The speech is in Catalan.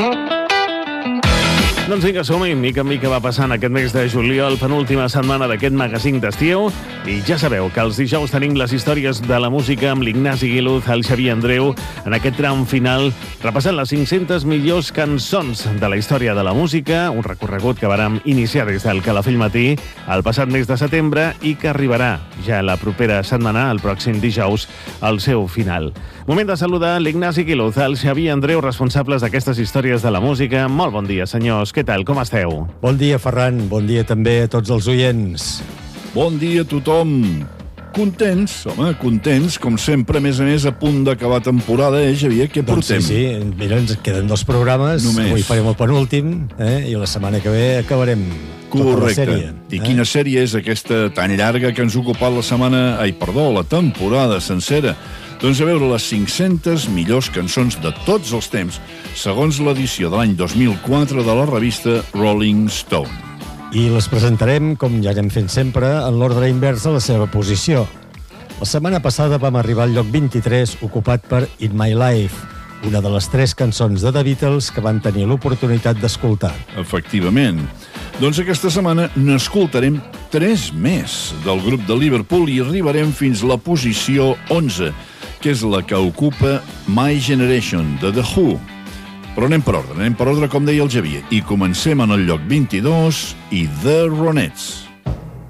Doncs vinga, som-hi. Mica en mica va passant aquest mes de juliol, penúltima setmana d'aquest magazín d'estiu. I ja sabeu que els dijous tenim les històries de la música amb l'Ignasi Guiluz, el Xavier Andreu, en aquest tram final, repassant les 500 millors cançons de la història de la música, un recorregut que vàrem iniciar des del Calafell Matí el passat mes de setembre i que arribarà ja la propera setmana, el pròxim dijous, al seu final. Moment de saludar l'Ignasi Guiluz, el Xavier Andreu, responsables d'aquestes històries de la música. Molt bon dia, senyors. Què tal? Com esteu? Bon dia, Ferran. Bon dia també a tots els oients. Bon dia a tothom. Contents, home, contents, com sempre, a més, a punt d'acabar temporada, Xavier? Què portem? Sí, mira, ens queden 2 programes. Només. Avui farem el penúltim, i la setmana que ve acabarem tota la sèrie. I quina sèrie és aquesta tan llarga que ens ha ocupat la temporada sencera? Doncs a veure, les 500 millors cançons de tots els temps, segons l'edició de l'any 2004 de la revista Rolling Stone. I les presentarem, com ja anem fent sempre, en l'ordre invers de la seva posició. La setmana passada vam arribar al lloc 23, ocupat per In My Life, una de les 3 cançons de The Beatles que van tenir l'oportunitat d'escoltar. Efectivament. Doncs aquesta setmana n'escoltarem 3 més del grup de Liverpool i arribarem fins a la posició 11, que és la que ocupa My Generation, de The Who. Però anem per ordre, com deia el Xavier, i comencem en el lloc 22 i The Ronettes.